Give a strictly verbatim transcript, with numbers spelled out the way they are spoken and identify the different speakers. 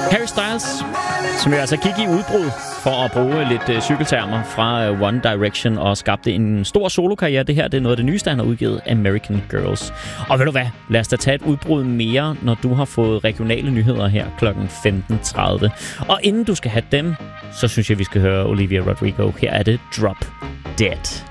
Speaker 1: Harry Styles, som jo altså gik i udbrud for at bruge lidt øh, cykeltermer fra øh, One Direction og skabte en stor solokarriere. Det her det er noget af det nyeste, han har udgivet, American Girls. Og ved du hvad? Lad os da tage et udbrud mere, når du har fået regionale nyheder her klokken femten tredive. Og inden du skal have dem, så synes jeg, vi skal høre Olivia Rodrigo. Her er det Drop Dead.